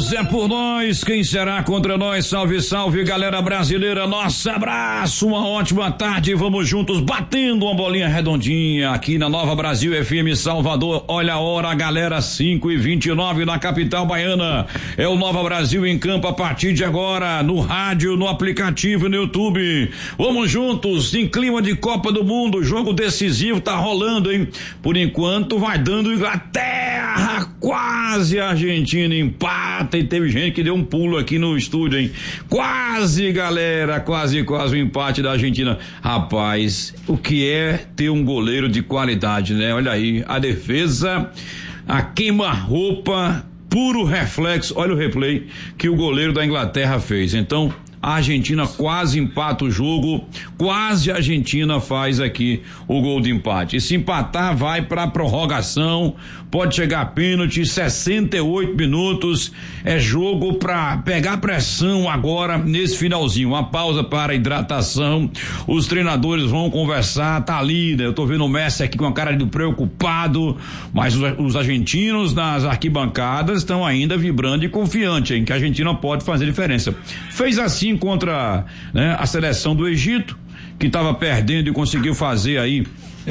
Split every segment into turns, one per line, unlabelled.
Deus é por nós, quem será contra nós? Salve, salve, galera brasileira, nosso abraço, uma ótima tarde, vamos juntos batendo uma bolinha redondinha aqui na Nova Brasil FM Salvador. Olha a hora, galera, 5h29 na capital baiana. É o Nova Brasil em campo a partir de agora, no rádio, no aplicativo e no YouTube. Vamos juntos, em clima de Copa do Mundo, jogo decisivo tá rolando, hein? Por enquanto vai dando Inglaterra, quase a Argentina empata, e teve gente que deu um pulo aqui no estúdio, hein? Quase, galera, quase o empate da Argentina. Rapaz, o que é ter um goleiro de qualidade, né? Olha aí, a defesa, a queima-roupa, puro reflexo, olha o replay que o goleiro da Inglaterra fez. Então, a Argentina quase empata o jogo, quase a Argentina faz aqui o gol de empate. E se empatar, vai pra prorrogação, pode chegar a pênalti, 68 minutos, é jogo pra pegar pressão agora nesse finalzinho. Uma pausa para hidratação, os treinadores vão conversar, tá ali, né? Eu tô vendo o Messi aqui com a cara de preocupado, mas os argentinos nas arquibancadas estão ainda vibrando e confiantes em que a Argentina pode fazer diferença. Fez assim contra, né, a seleção do Egito, que estava perdendo e conseguiu fazer aí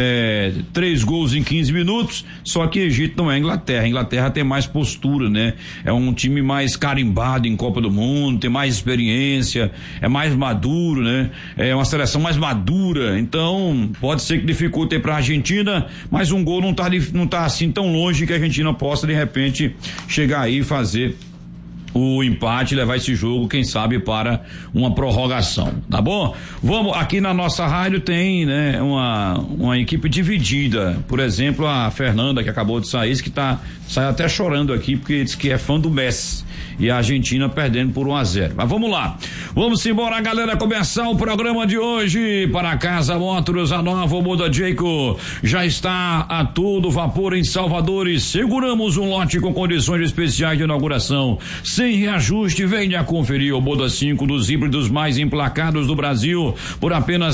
3 gols em 15 minutos, só que Egito não é Inglaterra. Inglaterra tem mais postura, né? É um time mais carimbado em Copa do Mundo, tem mais experiência, é mais maduro, né? É uma seleção mais madura, então pode ser que dificulte para a Argentina, mas um gol não tá assim tão longe que a Argentina possa de repente chegar aí e fazer o empate, levar esse jogo, quem sabe, para uma prorrogação, tá bom? Vamos, aqui na nossa rádio tem, né, uma equipe dividida. Por exemplo, a Fernanda, que acabou de sair, sai até chorando aqui, porque diz que é fã do Messi, e a Argentina perdendo por 1-0. Mas vamos lá, vamos embora, galera, começar o programa de hoje. Para Casa Motors, a nova Moda Jayco já está a todo vapor em Salvador e seguramos um lote com condições especiais de inauguração, sem reajuste. Venha conferir o Moda 5 dos híbridos mais emplacados do Brasil por apenas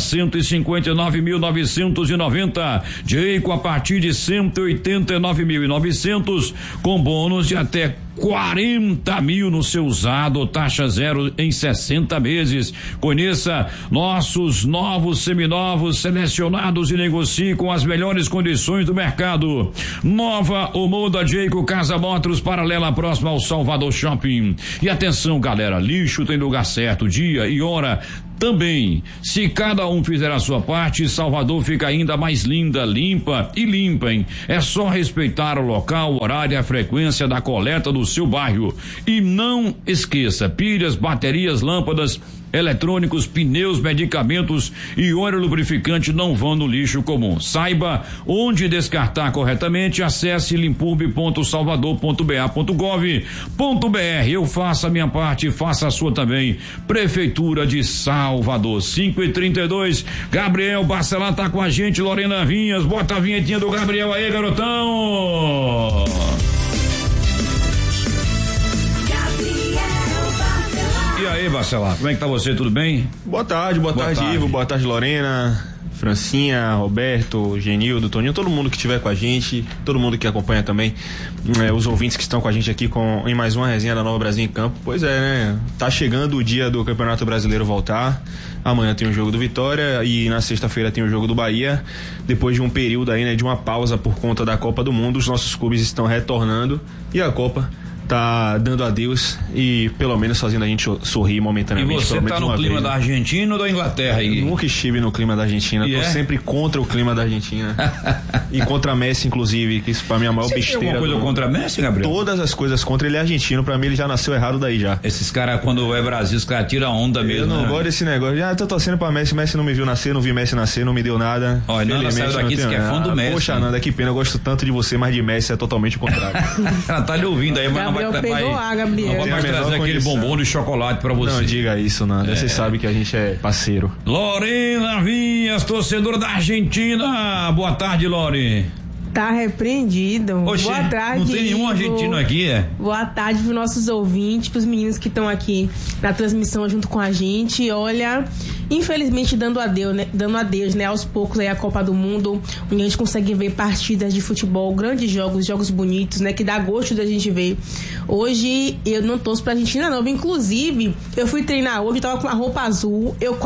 159.990. Jayco a partir de 189.900 com bônus de até 40 mil no seu usado, taxa zero em 60 meses. Conheça nossos novos seminovos selecionados e negocie com as melhores condições do mercado. Nova Moda Jayco Casa Motors, paralela próxima ao Salvador Shopping. E atenção, galera, lixo tem lugar certo, dia e hora também. Se cada um fizer a sua parte, Salvador fica ainda mais linda, limpa e limpa, hein? É só respeitar o local, o horário e a frequência da coleta do seu bairro. E não esqueça, pilhas, baterias, lâmpadas, eletrônicos, pneus, medicamentos e óleo lubrificante não vão no lixo comum. Saiba onde descartar corretamente, acesse limpurbe.salvador.ba.gov.br. Eu faço a minha parte, faça a sua também. Prefeitura de Salvador. 5h32, Gabriel Bacelar tá com a gente, Lorena Vinhas, bota a vinhetinha do Gabriel aí, garotão. E aí, Bacelar, como é que tá você, tudo bem?
Boa tarde, Ivo, boa tarde, Lorena, Francinha, Roberto, Genildo, Toninho, todo mundo que estiver com a gente, todo mundo que acompanha também, os ouvintes que estão com a gente aqui em mais uma resenha da Nova Brasil em Campo. Pois é, né? Tá chegando o dia do Campeonato Brasileiro voltar. Amanhã tem o jogo do Vitória e na sexta-feira tem o jogo do Bahia. Depois de um período aí, né, de uma pausa por conta da Copa do Mundo, os nossos clubes estão retornando e a Copa tá dando adeus e pelo menos fazendo a gente sorrir momentaneamente.
E você tá no clima da Argentina ou da Inglaterra aí?
Eu nunca estive no clima da Argentina, tô sempre contra o clima da Argentina e contra Messi, inclusive, que isso pra mim é a maior besteira.
Tem alguma coisa contra Messi, Gabriel?
Todas as coisas contra, ele é argentino, pra mim ele já nasceu errado daí já.
Esses caras, quando é Brasil, os caras tiram onda mesmo.
Eu não gosto desse negócio, eu tô torcendo pra Messi não me viu nascer, não vi Messi nascer, não me deu nada.
Olha, Nanda saiu daqui, diz que é fã do Messi.
Poxa, Nanda, que pena, eu gosto tanto de você, mas de Messi é totalmente o contrário.
Ela tá lhe ouvindo aí, mas não vai
Gabriel.
Vamos trazer aquele bombom de chocolate pra você.
Não diga isso, Nanda. Você sabe que a gente é parceiro.
Lorena Vinhas, torcedora da Argentina. Boa tarde, Lore.
Tá repreendido.
Oxê,
boa tarde.
Não tem nenhum argentino aqui,
Boa tarde para os nossos ouvintes, para os meninos que estão aqui na transmissão junto com a gente. Olha, infelizmente dando adeus, né? Aos poucos aí a Copa do Mundo, onde a gente consegue ver partidas de futebol, grandes jogos bonitos, né? Que dá gosto da gente ver. Hoje eu não torço pra Argentina, não. Inclusive, eu fui treinar hoje, eu tava com a roupa azul. Eu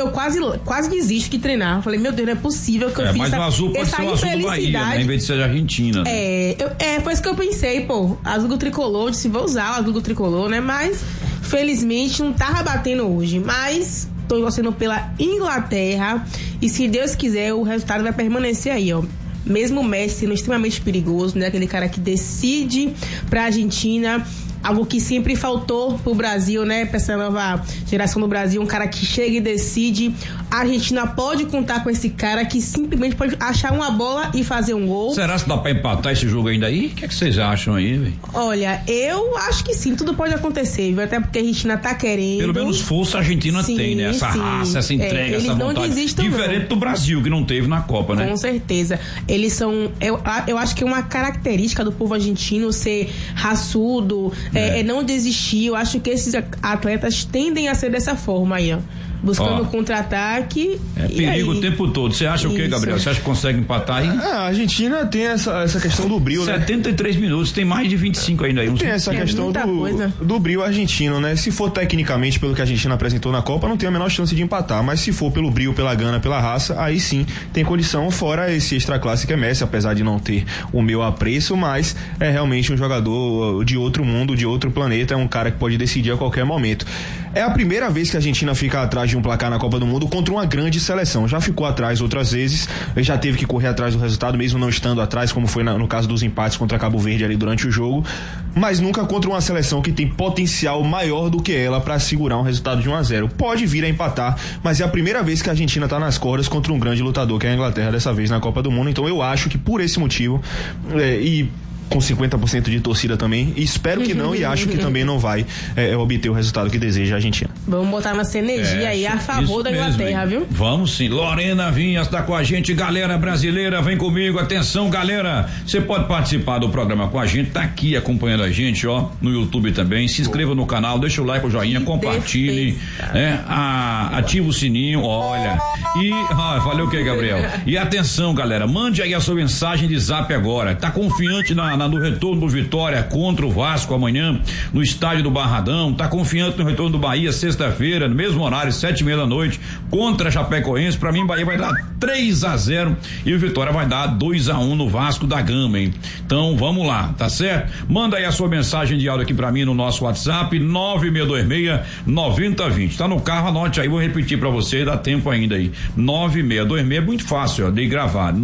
quase desisto de treinar. Falei, meu Deus, não é possível que eu fiz
mas o azul pode ser o azul do Bahia, né? Em vez de ser Argentina.
Né? Foi isso que eu pensei, pô. Azul do tricolor, disse, vou usar o azul do tricolor, né? Mas, felizmente, não tava batendo hoje. Mas tô torcendo pela Inglaterra. E se Deus quiser, o resultado vai permanecer aí, ó. Mesmo o Messi sendo extremamente perigoso, né? Aquele cara que decide pra Argentina, algo que sempre faltou pro Brasil, né? Pra essa nova geração do Brasil, um cara que chega e decide. A Argentina pode contar com esse cara que simplesmente pode achar uma bola e fazer um gol.
Será que dá pra empatar esse jogo ainda aí? O que vocês acham aí, velho?
Olha, eu acho que sim, tudo pode acontecer, viu? Até porque a Argentina tá querendo.
Pelo menos força a Argentina tem, né? Essa raça, essa entrega, essa vontade. Não desistam, diferente do Brasil, que não teve na Copa, né?
Com certeza. Eles são, eu acho que é uma característica do povo argentino ser raçudo, não desistir. Eu acho que esses atletas tendem a ser dessa forma aí, ó. Buscando contra-ataque.
Perigo o tempo todo. Você acha o quê, Gabriel? Você acha que consegue empatar aí?
A Argentina tem essa questão do brio,
73 minutos, tem mais de 25 ainda aí.
Tem essa questão do brio argentino, né? Se for tecnicamente pelo que a Argentina apresentou na Copa, não tem a menor chance de empatar. Mas se for pelo brio, pela gana, pela raça, aí sim tem condição, fora esse extra classe que é Messi, apesar de não ter o meu apreço, mas é realmente um jogador de outro mundo, de outro planeta, é um cara que pode decidir a qualquer momento. É a primeira vez que a Argentina fica atrás de um placar na Copa do Mundo contra uma grande seleção. Já ficou atrás outras vezes, já teve que correr atrás do resultado, mesmo não estando atrás, como foi no caso dos empates contra Cabo Verde ali durante o jogo, mas nunca contra uma seleção que tem potencial maior do que ela para segurar um resultado de 1-0. Pode vir a empatar, mas é a primeira vez que a Argentina tá nas cordas contra um grande lutador, que é a Inglaterra, dessa vez na Copa do Mundo. Então eu acho que por esse motivo, e com 50% de torcida também, espero que não, e acho que também não vai obter o resultado que deseja a Argentina.
Vamos botar nossa energia aí a favor da Inglaterra, viu?
Vamos sim. Lorena Vinhas está com a gente, galera brasileira, vem comigo, atenção, galera, você pode participar do programa com a gente, tá aqui acompanhando a gente, ó, no YouTube também, se inscreva no canal, deixa o like, o joinha, compartilhe, ativa o sininho, olha, e, valeu o que, Gabriel? E atenção, galera, mande aí a sua mensagem de zap agora, tá confiante no retorno do Vitória contra o Vasco amanhã no estádio do Barradão, tá confiante no retorno do Bahia sexta-feira, no mesmo horário, 7:30 da noite, contra a Chapecoense. Pra mim, Bahia vai dar 3-0 e o Vitória vai dar 2-1 no Vasco da Gama, hein? Então, vamos lá, tá certo? Manda aí a sua mensagem de áudio aqui pra mim no nosso WhatsApp, 9626-9020. Tá no carro, anote aí, vou repetir pra você, dá tempo ainda aí. 9626, é muito fácil, ó, de gravar.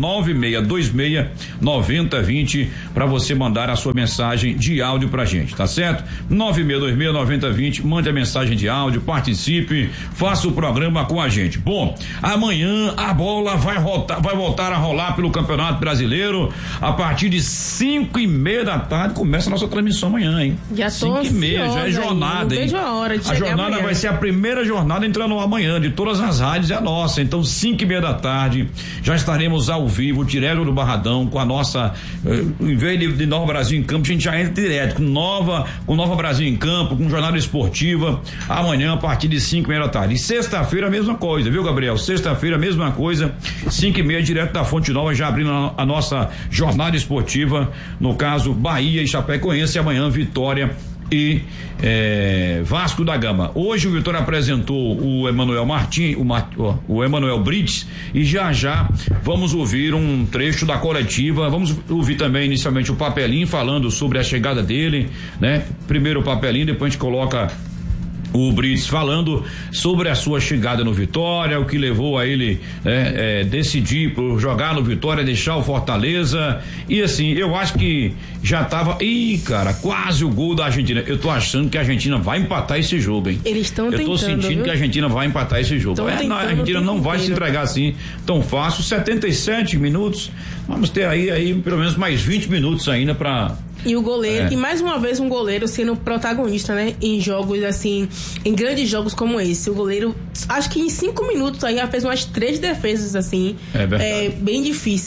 9626-9020 pra você mandar a sua mensagem de áudio pra gente, tá certo? 9626-9020, mande a mensagem de áudio, participe, faça o programa com a gente. Bom, amanhã a bola vai voltar a rolar pelo Campeonato Brasileiro a partir de 5:30 da tarde, começa a nossa transmissão amanhã, hein?
Já
5:30, já é jornada, hein?
A hora de
a jornada amanhã vai ser a primeira jornada entrando amanhã, de todas as rádios, é a nossa, então 5:30 da tarde, já estaremos ao vivo, direto do Barradão, com a nossa, em vez de Nova Brasil em Campo, a gente já entra direto com Nova Brasil em Campo, com jornada esportiva, amanhã a partir de 5:30 da tarde. E sexta-feira a mesma coisa, viu, Gabriel? Sexta-feira a mesma coisa, 5:30 direto da Fonte Nova, já abrindo a nossa jornada esportiva, no caso Bahia e Chapecoense, e amanhã Vitória e Vasco da Gama. Hoje o Vitória apresentou o Emanuel Martins, o Emanuel Brites, e já vamos ouvir um trecho da coletiva. Vamos ouvir também inicialmente o Papelinho falando sobre a chegada dele, né? Primeiro o Papelinho, depois a gente coloca o Brites falando sobre a sua chegada no Vitória, o que levou a ele decidir por jogar no Vitória, deixar o Fortaleza, e assim, eu acho que já tava, cara, quase o gol da Argentina. Eu tô achando que a Argentina vai empatar esse jogo, hein?
Eles estão tentando.
Eu tô sentindo que a Argentina vai empatar esse jogo. A Argentina não vai se entregar assim tão fácil. 77 minutos, vamos ter aí pelo menos mais 20 minutos ainda pra...
E o goleiro, e mais uma vez um goleiro sendo protagonista, né? Em jogos assim, em grandes jogos como esse. O goleiro, acho que em 5 minutos aí já fez umas 3 defesas assim, bem difíceis.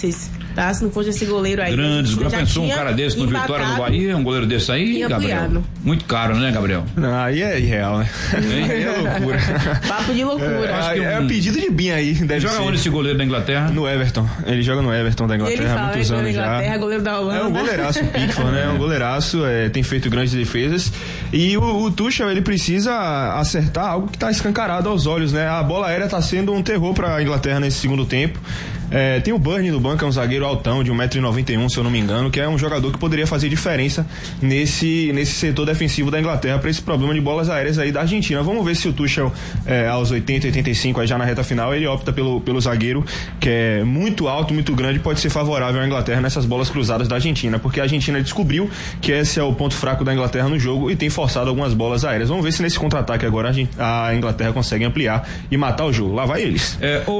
tá? Se não fosse esse goleiro aí.
Grandes, já pensou um cara desse no Vitória no Bahia, um goleiro desse aí, Gabriel? Muito caro, né, Gabriel?
Não, aí é irreal, né? Aí é loucura.
Papo de loucura.
É pedido de BIM aí, deve
joga
ser.
Onde esse goleiro da Inglaterra?
No Everton. Ele joga no Everton da Inglaterra há muitos anos já.
Goleiro da Holanda.
É um goleiraço, o Pickford, né? É um goleiraço, tem feito grandes defesas. E o Tuchel, ele precisa acertar algo que está escancarado aos olhos, né? A bola aérea está sendo um terror para a Inglaterra nesse segundo tempo. Tem o Burney no banco, é um zagueiro altão de 1,91m, se eu não me engano, que é um jogador que poderia fazer diferença nesse setor defensivo da Inglaterra para esse problema de bolas aéreas aí da Argentina. Vamos ver se o Tuchel, aos 80, 85, aí já na reta final, ele opta pelo zagueiro, que é muito alto, muito grande, pode ser favorável à Inglaterra nessas bolas cruzadas da Argentina, porque a Argentina descobriu que esse é o ponto fraco da Inglaterra no jogo e tem forçado algumas bolas aéreas. Vamos ver se nesse contra-ataque agora a Inglaterra consegue ampliar e matar o jogo. Lá vai eles.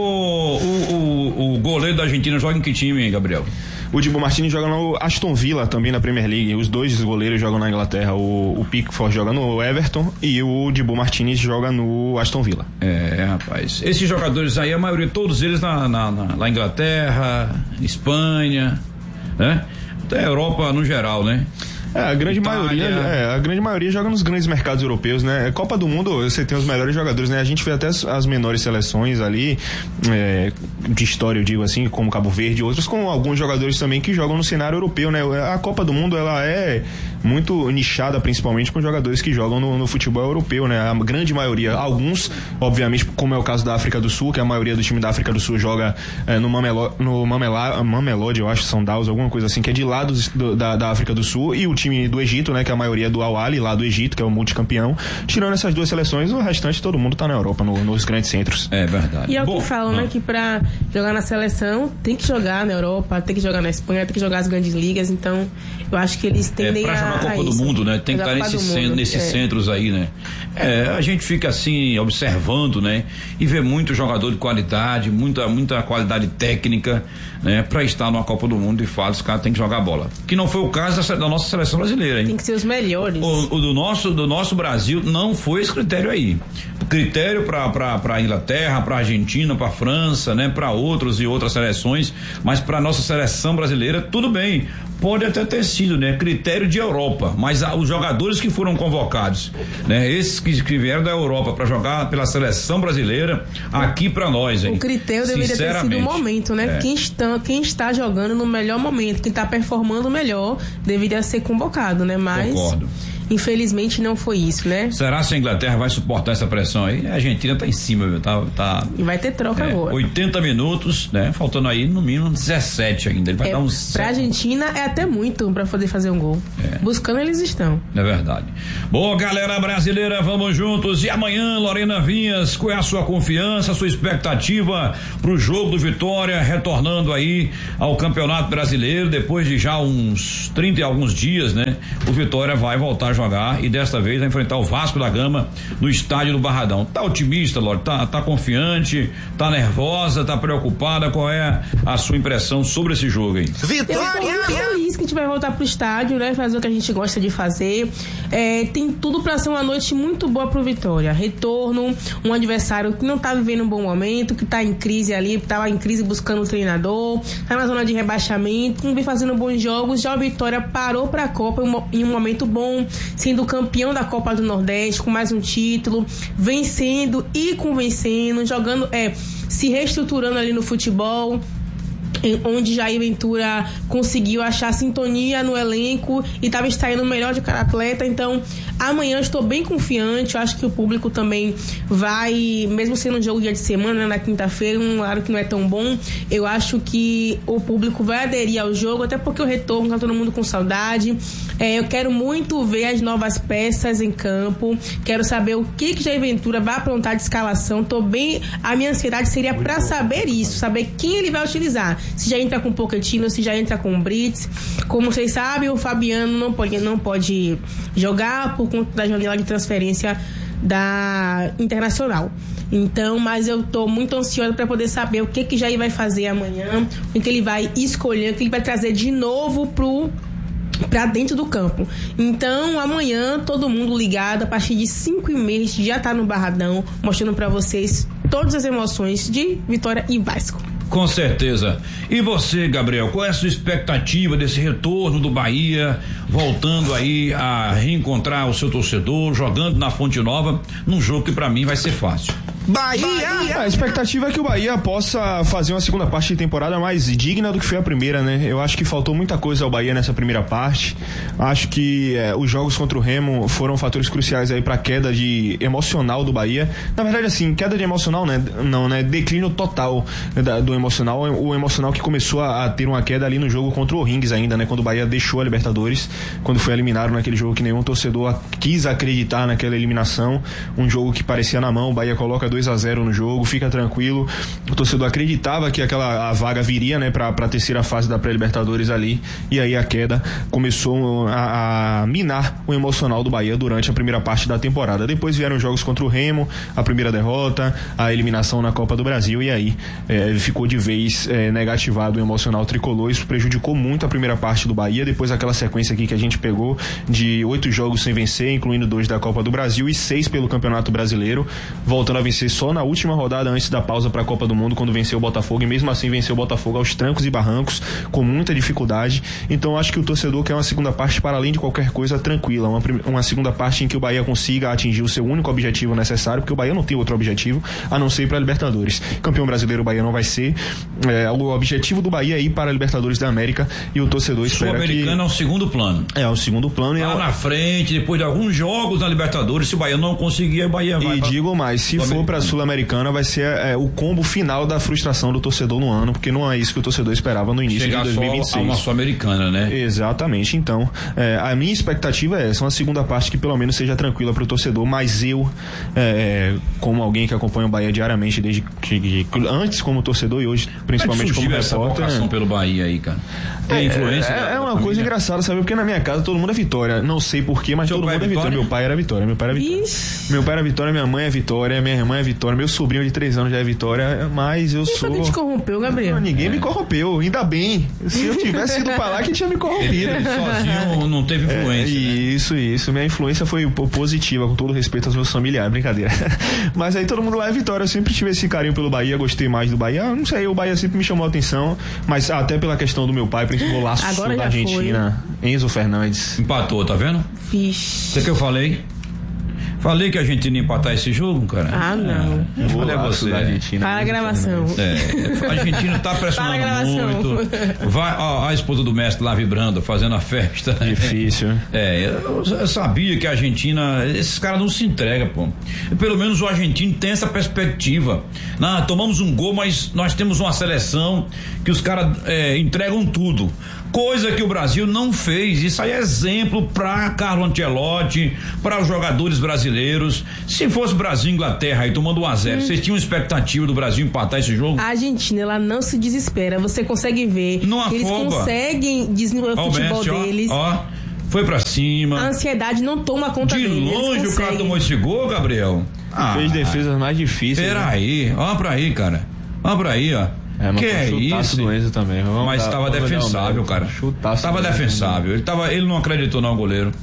O goleiro da Argentina joga em que time, Gabriel?
O Dibu Martínez joga no Aston Villa, também na Premier League. Os dois goleiros jogam na Inglaterra. O Pickford joga no Everton e o Dibu Martínez joga no Aston Villa.
Rapaz. Esses jogadores aí, a maioria, todos eles lá na Inglaterra, Espanha, né? Até a Europa no geral, né?
A grande maioria joga nos grandes mercados europeus, né? Copa do Mundo, você tem os melhores jogadores, né? A gente vê até as menores seleções ali, de história, eu digo assim, como Cabo Verde e outros, com alguns jogadores também que jogam no cenário europeu, né? A Copa do Mundo, ela é muito nichada, principalmente com jogadores que jogam no futebol europeu, né? A grande maioria, alguns, obviamente, como é o caso da África do Sul, que a maioria do time da África do Sul joga no Mamelodi, eu acho, Sundowns, alguma coisa assim, que é de lá da África do Sul, e o time do Egito, né, que a maioria é do Al-Ahly, lá do Egito, que é o multicampeão. Tirando essas duas seleções, o restante todo mundo tá na Europa, nos grandes centros.
É verdade.
E é o que falam, né, que pra jogar na seleção tem que jogar na Europa, tem que jogar na Espanha, tem que jogar as grandes ligas, então eu acho que eles tendem
pra jogar a Copa do Mundo, né, tem que estar nesses centros aí, né. A gente fica assim, observando, né, e vê muito jogador de qualidade, muita qualidade técnica, né, pra estar numa Copa do Mundo, e fato, os caras têm que jogar bola. Que não foi o caso da nossa seleção brasileira, hein?
Tem que ser os melhores.
O do nosso Brasil não foi esse critério aí. O critério pra Inglaterra, pra Argentina, pra França, né, pra outras seleções, mas pra nossa seleção brasileira, tudo bem. Pode até ter sido, né, critério de Europa, mas os jogadores que foram convocados, né, esses que vieram da Europa para jogar pela seleção brasileira, aqui para nós, hein?
O critério deveria ter sido o momento, né? Quem está jogando no melhor momento, quem está performando melhor, deveria ser convocado, né? Mas
concordo.
Infelizmente não foi isso, né?
Será que a Inglaterra vai suportar essa pressão aí? A Argentina tá em cima, viu? Tá...
E vai ter troca agora.
80 minutos, né? Faltando aí no mínimo 17 ainda. Ele vai dar uns.
Pra Argentina é até muito pra poder fazer um gol. Buscando eles estão.
É verdade. Boa, galera brasileira, vamos juntos. E amanhã, Lorena Vinhas, qual é a sua confiança, a sua expectativa pro jogo do Vitória, retornando aí ao Campeonato Brasileiro, depois de já uns 30 e alguns dias, né? O Vitória vai voltar a jogar e desta vez vai enfrentar o Vasco da Gama no estádio do Barradão. Tá otimista, Lore? Tá confiante? Tá nervosa? Tá preocupada? Qual é a sua impressão sobre esse jogo aí?
Vitória! Eu tô feliz que a gente vai voltar pro estádio, né? Fazer o que a gente gosta de fazer. Tem tudo pra ser uma noite muito boa pro Vitória. Retorno, um adversário que não tá vivendo um bom momento, que tá em crise ali, tava em crise buscando o treinador, tá na zona de rebaixamento, não vem fazendo bons jogos. Já o Vitória parou pra Copa em um momento bom, sendo campeão da Copa do Nordeste, com mais um título, vencendo e convencendo, jogando, se reestruturando ali no futebol, onde Jair Ventura conseguiu achar sintonia no elenco e estava extraindo o melhor de cada atleta. Então amanhã eu estou bem confiante. Eu acho que o público também vai, mesmo sendo um jogo dia de semana, na quinta-feira, um horário que não é tão bom, eu acho que o público vai aderir ao jogo, até porque o retorno tá todo mundo com saudade. Eu quero muito ver as novas peças em campo, quero saber o que Jair Ventura vai aprontar de escalação. A minha ansiedade seria para saber isso, saber quem ele vai utilizar, se já entra com o Pochettino, se já entra com o Brits. Como vocês sabem, o Fabiano não pode jogar por conta da janela de transferência da Internacional. Então, mas eu tô muito ansiosa para poder saber o que Jair vai fazer amanhã, o que ele vai escolher, o que ele vai trazer de novo pra dentro do campo. Então, amanhã, todo mundo ligado, a partir de 5h30, a gente já tá no Barradão, mostrando pra vocês todas as emoções de Vitória e Vasco.
Com certeza. E você, Gabriel, qual é a sua expectativa desse retorno do Bahia, voltando aí a reencontrar o seu torcedor, jogando na Fonte Nova, num jogo que pra mim vai ser fácil?
Bahia! A expectativa é que o Bahia possa fazer uma segunda parte de temporada mais digna do que foi a primeira, né? Eu acho que faltou muita coisa ao Bahia nessa primeira parte. Acho que os jogos contra o Remo foram fatores cruciais aí pra queda de emocional do Bahia. Na verdade, assim, queda de emocional, né? Não, né? Declínio total do emocional. O emocional que começou a ter uma queda ali no jogo contra o O'Rings ainda, né? Quando o Bahia deixou a Libertadores, quando foi eliminado naquele jogo que nenhum torcedor quis acreditar naquela eliminação. Um jogo que parecia na mão, o Bahia coloca 2-0 no jogo, fica tranquilo. O torcedor acreditava que a vaga viria, né, pra terceira fase da pré-Libertadores ali, e aí a queda começou a minar o emocional do Bahia durante a primeira parte da temporada. Depois vieram jogos contra o Remo, a primeira derrota, a eliminação na Copa do Brasil, e aí ficou de vez negativado o emocional tricolor. Isso prejudicou muito a primeira parte do Bahia. Depois aquela sequência aqui que a gente pegou de 8 jogos sem vencer, incluindo 2 da Copa do Brasil e 6 pelo Campeonato Brasileiro, voltando a vencer só na última rodada antes da pausa para a Copa do Mundo, quando venceu o Botafogo, e mesmo assim venceu o Botafogo aos trancos e barrancos, com muita dificuldade. Então acho que o torcedor quer uma segunda parte, para além de qualquer coisa, tranquila, uma segunda parte em que o Bahia consiga atingir o seu único objetivo necessário, porque o Bahia não tem outro objetivo a não ser para a Libertadores. Campeão brasileiro o Bahia não vai ser, o objetivo do Bahia é ir para a Libertadores da América, e o torcedor espera que...
Sul-Americano é o segundo plano.
É o segundo plano.
Lá na frente, depois de alguns jogos na Libertadores, se o Bahia não conseguir, o Bahia vai...
E digo mais, se for para a Sul-Americana, vai ser o combo final da frustração do torcedor no ano, porque não é isso que o torcedor esperava no início de 2026.
Só a uma Sul-Americana, né?
Exatamente. Então, a minha expectativa é essa, uma segunda parte que pelo menos seja tranquila para o torcedor, mas eu, como alguém que acompanha o Bahia diariamente, desde que antes como torcedor e hoje principalmente como repórter...
essa vocação pelo Bahia aí, cara? Tem influência?
É uma coisa engraçada, sabe? Porque na minha casa todo mundo é Vitória. Não sei porquê, mas todo mundo é Vitória. Meu pai era Vitória. Meu pai era Vitória, minha mãe é Vitória, minha irmã é Vitória, meu sobrinho de 3 anos já é Vitória, mas eu sou...
Quem te corrompeu, Gabriel?
Ninguém me corrompeu, ainda bem. Se eu tivesse ido pra lá, que tinha me corrompido.
Ele sozinho não teve influência.
Isso. Minha influência foi positiva, com todo respeito aos meus familiares, brincadeira. Mas aí todo mundo lá é Vitória. Eu sempre tive esse carinho pelo Bahia, gostei mais do Bahia. Não sei, o Bahia sempre me chamou a atenção, mas até pela questão do meu pai, principal laço da Argentina, Enzo Fernandes.
Empatou, tá vendo?
Vixe.
O que eu falei? Falei que a Argentina ia empatar esse jogo, cara.
Ah, não.
Eu falei a você.
Da Argentina.
Para a gravação.
A Argentina tá pressionando muito. Vai, a esposa do mestre lá vibrando, fazendo a festa.
Difícil.
Eu sabia que a Argentina, esses caras não se entregam, pô. Pelo menos o argentino tem essa perspectiva. Tomamos um gol, mas nós temos uma seleção que os caras entregam tudo. Coisa que o Brasil não fez. Isso aí é exemplo para Carlo Ancelotti, para os jogadores brasileiros. Se fosse Brasil e Inglaterra aí tomando 1-0, vocês tinham expectativa do Brasil empatar esse jogo?
A Argentina, ela não se desespera. Você consegue ver.
Não afoba.
Eles conseguem desenvolver o futebol deles.
Foi pra cima.
A ansiedade não toma conta deles.
De longe o cara tomou esse gol, Gabriel.
Fez defesas mais difíceis.
Peraí, olha pra aí, cara. Olha pra aí, ó. Que é isso?
Do Enzo também.
Mas estava defensável, cara. Estava defensável. Ele não acreditou não, goleiro.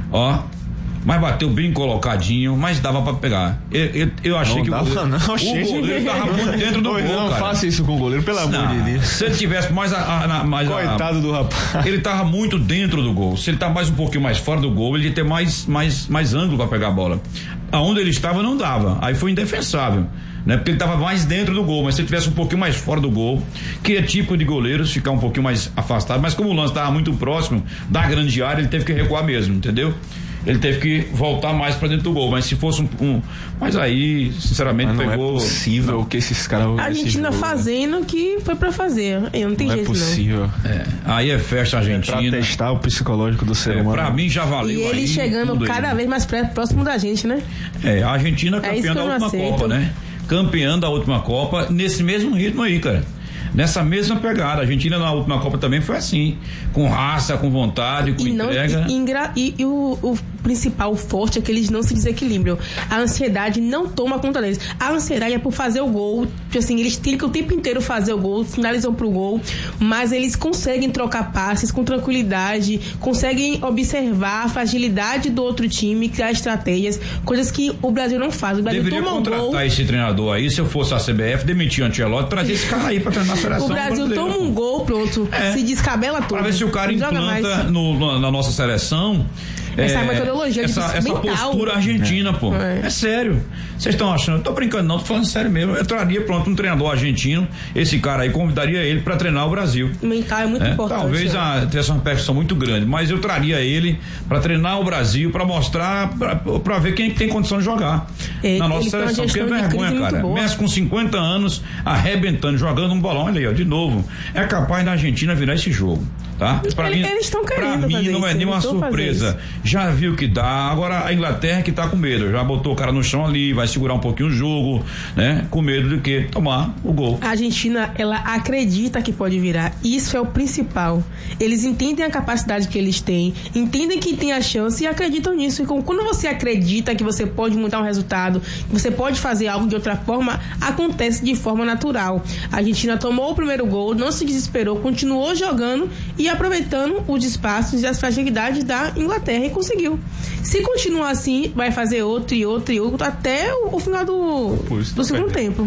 Mas bateu bem colocadinho, mas dava pra pegar. Eu achei que o goleiro tava muito dentro do gol, cara.
Não faça isso com o goleiro, pelo amor de Deus.
Se ele tivesse mais
coitado do rapaz.
Ele tava muito dentro do gol. Se ele tá mais um pouquinho mais fora do gol, ele ia ter mais ângulo pra pegar a bola. Aonde ele estava não dava. Aí foi indefensável. Né? Porque ele estava mais dentro do gol, mas se ele tivesse um pouquinho mais fora do gol, que é típico de goleiros, ficar um pouquinho mais afastado, mas como o lance estava muito próximo da grande área, ele teve que recuar mesmo, entendeu? Ele teve que voltar mais pra dentro do gol, mas se fosse mas aí, sinceramente,
mas não
pegou...
é possível que esses caras...
A Argentina fazendo o que foi pra fazer, aí não tem jeito não.
É possível.
Aí é festa argentina.
Pra testar o psicológico do ser humano.
Pra mim já valeu.
E ele chegando cada vez mais próximo da gente, né?
A Argentina campeã da última Copa, né? Campeã da última Copa, nesse mesmo ritmo aí, cara. Nessa mesma pegada. A Argentina na última Copa também foi assim, com raça, com vontade, com entrega.
E o principal forte é que eles não se desequilibram. A ansiedade não toma conta deles. A ansiedade é por fazer o gol. Assim, eles têm que o tempo inteiro fazer o gol, finalizam pro gol, mas eles conseguem trocar passes com tranquilidade, conseguem observar a fragilidade do outro time, criar estratégias, coisas que o Brasil não faz. O Brasil
deveria
toma um
contratar
gol.
Esse treinador aí, se eu fosse a CBF, demitir o Ancelotti, trazer esse cara aí pra treinar a seleção.
O Brasil toma um gol, pronto, se descabela tudo.
Pra ver se o cara implanta na nossa seleção
essa metodologia
essa postura argentina, pô. É sério. Vocês estão achando? Eu tô brincando, não, tô falando sério mesmo. Eu traria, pronto, um treinador argentino, esse cara aí, convidaria ele pra treinar o Brasil.
Mental é muito importante.
Talvez tenha uma percussão muito grande, mas eu traria ele pra treinar o Brasil, pra mostrar, pra ver quem tem condição de jogar na nossa seleção. Porque é vergonha, cara. Messi com 50 anos, arrebentando, jogando um bolão, olha aí, ó, de novo. É capaz da Argentina virar esse jogo, tá?
Eles estão querendo.
Pra mim não é nenhuma surpresa. Já viu que dá. Agora a Inglaterra que tá com medo. Já botou o cara no chão ali, vai segurar um pouquinho o jogo, né? Com medo de que tomar o gol.
A Argentina, ela acredita que pode virar. Isso é o principal. Eles entendem a capacidade que eles têm, entendem que tem a chance e acreditam nisso. E quando você acredita que você pode mudar um resultado, que você pode fazer algo de outra forma, acontece de forma natural. A Argentina tomou o primeiro gol, não se desesperou, continuou jogando e aproveitando os espaços e as fragilidades da Inglaterra e conseguiu. Se continuar assim, vai fazer outro e outro e outro até o final do segundo tempo.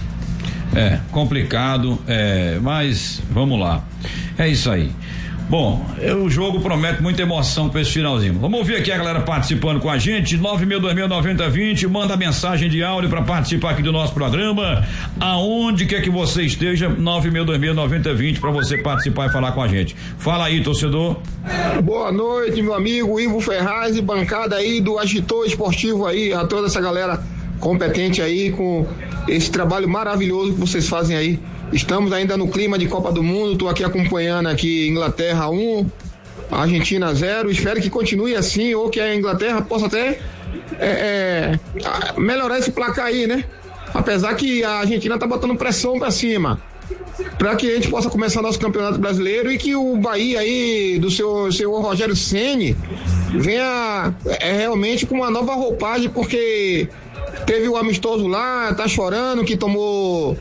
É complicado, mas vamos lá. É isso aí. Bom, o jogo promete muita emoção para esse finalzinho. Vamos ouvir aqui a galera participando com a gente. 9.26.9020, manda mensagem de áudio para participar aqui do nosso programa. Aonde quer que você esteja, 9.26.9020 para você participar e falar com a gente. Fala aí, torcedor.
Boa noite, meu amigo Ivo Ferraz e bancada aí do Agitor Esportivo aí, a toda essa galera competente aí com esse trabalho maravilhoso que vocês fazem aí. Estamos ainda no clima de Copa do Mundo, estou aqui acompanhando aqui Inglaterra 1, Argentina 0, espero que continue assim, ou que a Inglaterra possa até melhorar esse placar aí, né? Apesar que a Argentina tá botando pressão para cima, para que a gente possa começar nosso campeonato brasileiro e que o Bahia aí, do seu Rogério Ceni, venha realmente com uma nova roupagem, porque teve o amistoso lá, tá chorando que tomou...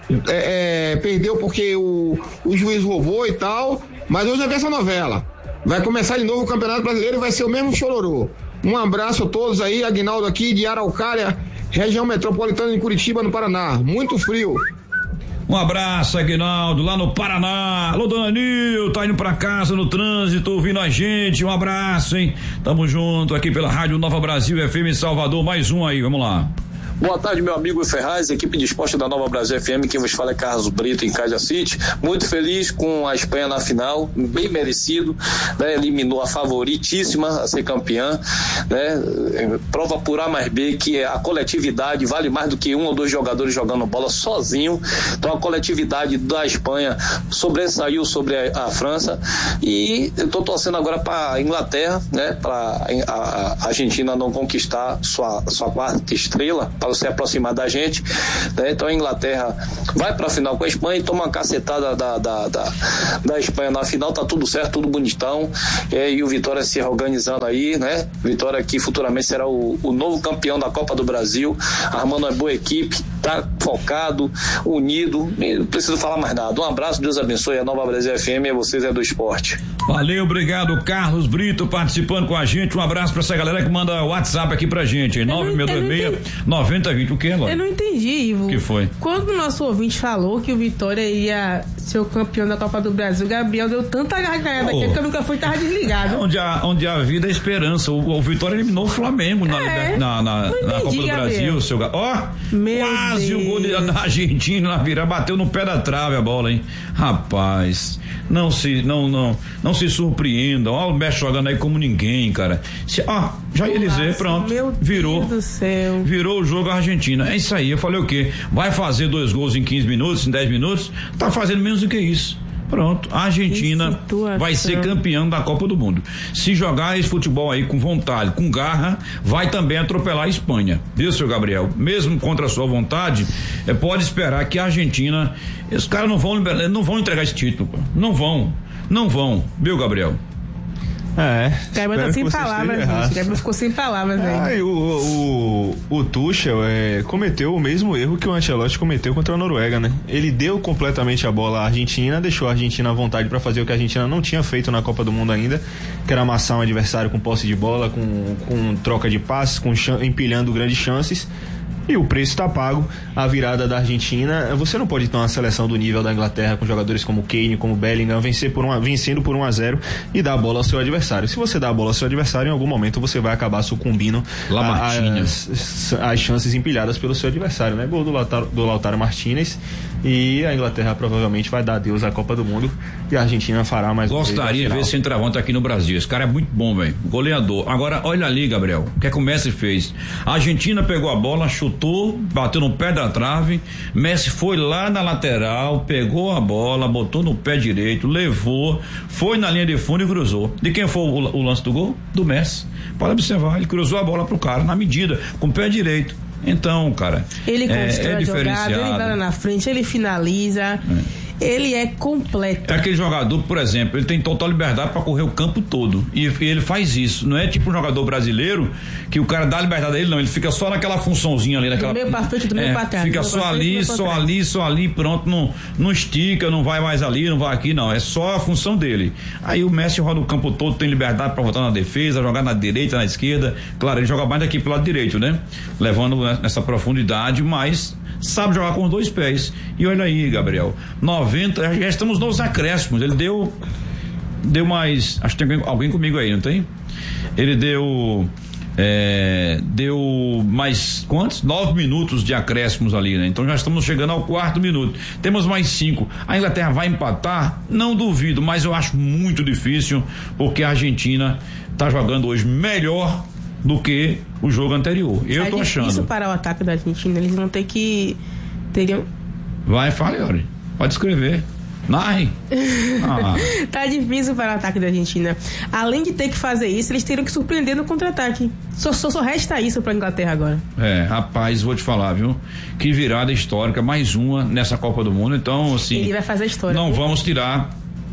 perdeu porque o juiz roubou e tal, mas hoje é essa novela. Vai começar de novo o Campeonato Brasileiro e vai ser o mesmo chororô. Um abraço a todos aí, Aguinaldo aqui de Araucária, região metropolitana de Curitiba, no Paraná. Muito frio.
Um abraço, Aguinaldo, lá no Paraná. Alô, Dona Nil, tá indo pra casa no trânsito, ouvindo a gente. Um abraço, hein? Tamo junto aqui pela Rádio Nova Brasil FM Salvador. Mais um aí, vamos lá.
Boa tarde, meu amigo Ferraz, equipe de esporte da Nova Brasil FM, quem vos fala é Carlos Brito, em Caja City. Muito feliz com a Espanha na final, bem merecido, né? Eliminou a favoritíssima a ser campeã, né? Prova por A mais B que a coletividade vale mais do que um ou dois jogadores jogando bola sozinho. Então a coletividade da Espanha sobressaiu sobre a França, e eu tô torcendo agora para a Inglaterra, né? Para a Argentina não conquistar sua quarta estrela, para se aproximar da gente, né? Então a Inglaterra vai para a final com a Espanha e toma uma cacetada da Espanha na final. Tá tudo certo, tudo bonitão, e o Vitória se organizando aí, né? Vitória que futuramente será o novo campeão da Copa do Brasil, armando uma boa equipe, tá focado, unido, não preciso falar mais nada. Um abraço, Deus abençoe a Nova Brasil FM, e vocês é do esporte.
Valeu, obrigado, Carlos Brito participando com a gente. Um abraço pra essa galera que manda WhatsApp aqui pra gente, 9.26.9020. O que, agora?
Eu não entendi, Ivo.
O que foi?
Quando o nosso ouvinte falou que o Vitória ia ser o campeão da Copa do Brasil, o Gabriel deu tanta gargalhada aqui que o microfone tava desligado.
Onde a vida é esperança. O Vitória eliminou o Flamengo na Copa do Brasil, seu quase o gol da Argentina na virada, bateu no pé da trave a bola, hein? Rapaz, não se surpreenda. Ó, o Messi jogando aí como ninguém, cara. Já ia dizer, pronto. Virou.
Deus do céu.
Virou o jogo a Argentina. É isso aí. Eu falei o quê? Vai fazer 2 gols em 15 minutos, em 10 minutos? Tá fazendo menos do que isso. Pronto, a Argentina vai ser campeã da Copa do Mundo. Se jogar esse futebol aí com vontade, com garra, vai também atropelar a Espanha. Viu, seu Gabriel? Mesmo contra a sua vontade, pode esperar que a Argentina, os caras não vão entregar esse título, pô. Não vão, viu, Gabriel?
Gabriel tá sem palavras, gente. Gabriel ficou sem palavras, né?
O Tuchel cometeu o mesmo erro que o Ancelotti cometeu contra a Noruega, né? Ele deu completamente a bola à Argentina, deixou a Argentina à vontade para fazer o que a Argentina não tinha feito na Copa do Mundo ainda, que era amassar um adversário com posse de bola, com troca de passes, empilhando grandes chances. E o preço está pago, a virada da Argentina. Você não pode ter uma seleção do nível da Inglaterra com jogadores como Kane, como Bellingham, vencendo por 1-0 e dar a bola ao seu adversário. Se você dá a bola ao seu adversário, em algum momento você vai acabar sucumbindo às chances empilhadas pelo seu adversário, né? Gol do Lautaro Martinez, e a Inglaterra provavelmente vai dar adeus à Copa do Mundo e a Argentina fará mais um.
Gostaria de ver esse centroavante aqui no Brasil. Esse cara é muito bom, velho. Goleador. Agora, olha ali, Gabriel, o que é que o Messi fez? A Argentina pegou a bola, chutou, bateu no pé da trave. Messi foi lá na lateral, pegou a bola, botou no pé direito, levou, foi na linha de fundo e cruzou. De quem foi o lance do gol? Do Messi. Pode observar, ele cruzou a bola pro cara na medida, com o pé direito. Então, cara,
ele constrói a jogada, ele vai lá na frente, ele finaliza. Ele é completo.
É aquele jogador, por exemplo, ele tem total liberdade para correr o campo todo. E ele faz isso. Não é tipo um jogador brasileiro que o cara dá liberdade a ele, não. Ele fica só naquela funçãozinha ali, naquela.
Do meio pra frente, do meio pra trás.
Fica só ali, pronto. Não estica, não vai mais ali, não vai aqui, não. É só a função dele. Aí o Messi roda o campo todo, tem liberdade para voltar na defesa, jogar na direita, na esquerda. Claro, ele joga mais daqui pro lado direito, né? Levando nessa profundidade, mas sabe jogar com os dois pés. E olha aí, Gabriel, 90, já estamos nos acréscimos. Ele deu mais, acho que tem alguém comigo aí, não tem? Ele deu mais quantos? 9 minutos de acréscimos ali, né? Então já estamos chegando ao 4º minuto. Temos mais 5. A Inglaterra vai empatar? Não duvido, mas eu acho muito difícil, porque a Argentina está jogando hoje melhor do que o jogo anterior. Eu tô achando.
Isso para o ataque da Argentina, eles vão ter que
Vai, fale, Ori. Pode escrever. Narre.
Tá difícil para o ataque da Argentina. Além de ter que fazer isso, eles teriam que surpreender no contra-ataque. Só resta isso para a Inglaterra agora.
Rapaz, vou te falar, viu? Que virada histórica, mais uma nessa Copa do Mundo. Então, assim,
ele vai fazer a história.
Não vamos tirar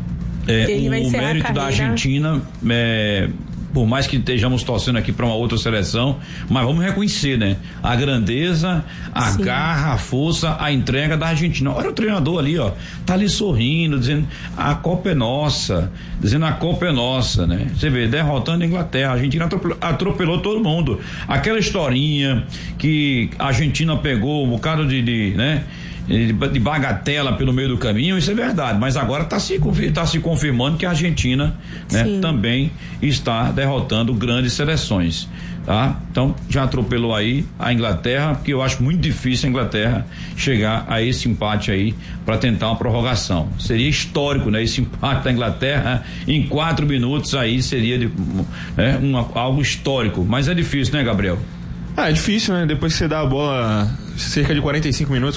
o mérito da Argentina. Por mais que estejamos torcendo aqui para uma outra seleção, mas vamos reconhecer, né? A grandeza, a garra, a força, a entrega da Argentina. Olha o treinador ali, ó, tá ali sorrindo, dizendo a Copa é nossa, né? Você vê, derrotando a Inglaterra, a Argentina atropelou todo mundo. Aquela historinha que a Argentina pegou um bocado de bagatela pelo meio do caminho, isso é verdade, mas agora está se confirmando que a Argentina, né, também está derrotando grandes seleções, tá? Então já atropelou aí a Inglaterra, porque eu acho muito difícil a Inglaterra chegar a esse empate aí para tentar uma prorrogação. Seria histórico, né? Esse empate da Inglaterra em 4 minutos aí seria algo histórico, mas é difícil, né, Gabriel?
É difícil, né? Depois que você dá a bola cerca de 45 minutos,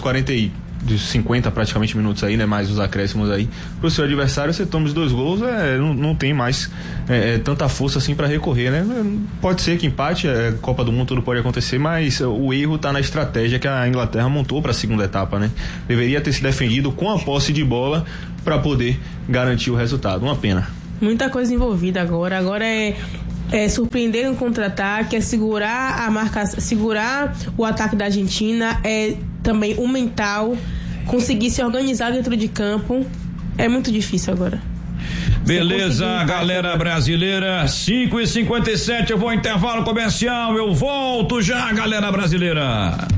50 praticamente minutos aí, né? Mais os acréscimos aí pro seu adversário, você toma os 2 gols, não tem mais tanta força assim para recorrer, né? Pode ser que empate, Copa do Mundo tudo pode acontecer, mas o erro tá na estratégia que a Inglaterra montou para a segunda etapa, né? Deveria ter se defendido com a posse de bola para poder garantir o resultado. Uma pena.
Muita coisa envolvida agora é surpreender no contra-ataque, é segurar a marcação, segurar o ataque da Argentina, é também o mental, conseguir se organizar dentro de campo. É muito difícil agora.
Beleza, galera brasileira, 5h57, eu vou ao intervalo comercial, eu volto já, galera brasileira.